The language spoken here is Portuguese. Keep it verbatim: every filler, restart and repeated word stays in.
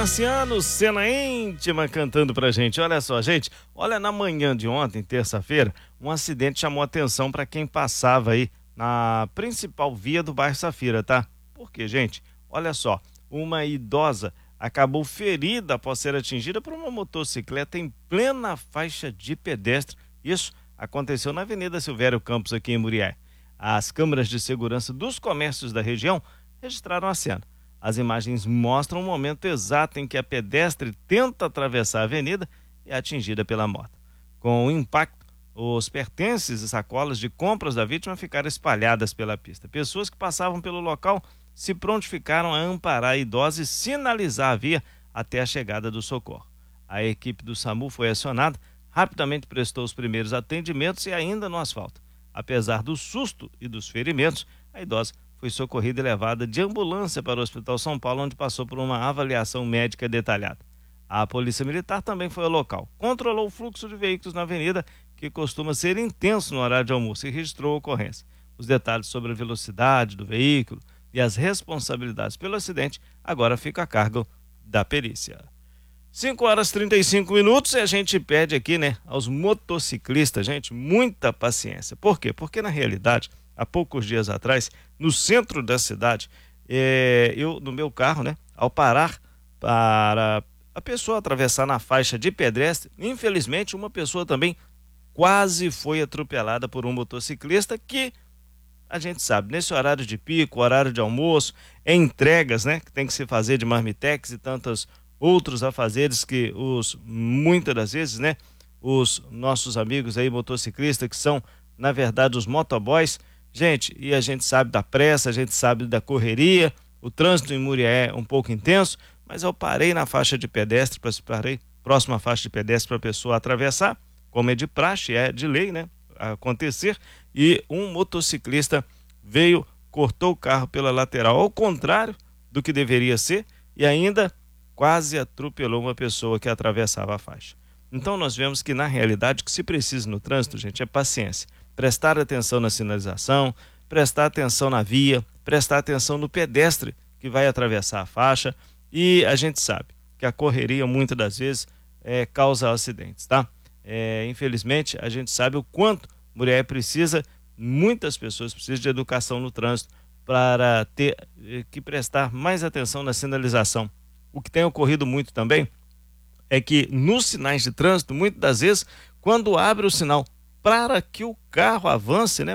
Marciano, Cena Íntima cantando pra gente. Olha só, gente, olha, na manhã de ontem, terça-feira, um acidente chamou atenção para quem passava aí na principal via do bairro Safira, tá? Por quê, gente? Olha só, uma idosa acabou ferida após ser atingida por uma motocicleta em plena faixa de pedestre. Isso aconteceu na Avenida Silvério Campos, aqui em Murié. As câmeras de segurança dos comércios da região registraram a cena. As imagens mostram o momento exato em que a pedestre tenta atravessar a avenida e é atingida pela moto. Com o impacto, os pertences e sacolas de compras da vítima ficaram espalhadas pela pista. Pessoas que passavam pelo local se prontificaram a amparar a idosa e sinalizar a via até a chegada do socorro. A equipe do SAMU foi acionada, rapidamente prestou os primeiros atendimentos e ainda no asfalto. Apesar do susto e dos ferimentos, a idosa foi socorrida e levada de ambulância para o Hospital São Paulo, onde passou por uma avaliação médica detalhada. A Polícia Militar também foi ao local, controlou o fluxo de veículos na avenida, que costuma ser intenso no horário de almoço, e registrou a ocorrência. Os detalhes sobre a velocidade do veículo e as responsabilidades pelo acidente agora ficam a cargo da perícia. cinco horas e trinta e cinco minutos, e a gente pede aqui, né, aos motociclistas, gente, muita paciência. Por quê? Porque na realidade, há poucos dias atrás, no centro da cidade, é, eu, no meu carro, né, ao parar para a pessoa atravessar na faixa de pedestre, infelizmente uma pessoa também quase foi atropelada por um motociclista que, a gente sabe, nesse horário de pico, horário de almoço, é entregas, né, que tem que se fazer de marmitex e tantos outros afazeres que os, muitas das vezes, né, os nossos amigos aí motociclistas, que são, na verdade, os motoboys, gente, e a gente sabe da pressa, a gente sabe da correria, o trânsito em Murié é um pouco intenso, mas eu parei na faixa de pedestre, parei próxima à faixa de pedestre para a pessoa atravessar, como é de praxe, é de lei, né, acontecer, e um motociclista veio, cortou o carro pela lateral, ao contrário do que deveria ser, e ainda quase atropelou uma pessoa que atravessava a faixa. Então nós vemos que na realidade o que se precisa no trânsito, gente, é paciência. Prestar atenção na sinalização, prestar atenção na via, prestar atenção no pedestre que vai atravessar a faixa, e a gente sabe que a correria muitas das vezes é, causa acidentes, tá? É, infelizmente a gente sabe o quanto Murié precisa, muitas pessoas precisam de educação no trânsito para ter que prestar mais atenção na sinalização. O que tem ocorrido muito também é que nos sinais de trânsito, muitas das vezes, quando abre o sinal para que o carro avance, né,